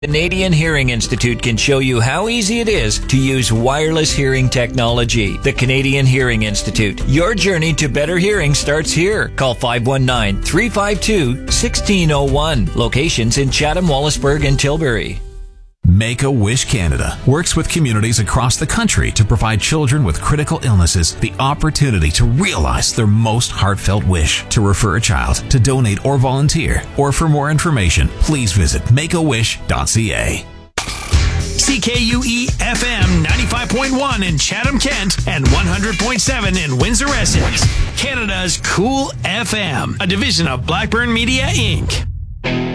Canadian Hearing Institute can show you how easy it is to use wireless hearing technology. The Canadian Hearing Institute. Your journey to better hearing starts here. Call 519-352-1601. Locations in Chatham, Wallaceburg, and Tilbury. Make-A-Wish Canada works with communities across the country to provide children with critical illnesses the opportunity to realize their most heartfelt wish. To refer a child, to donate or volunteer, or for more information, please visit makeawish.ca. CKUE-FM 95.1 in Chatham-Kent and 100.7 in Windsor-Essex. Canada's Cool FM, a division of Blackburn Media, Inc.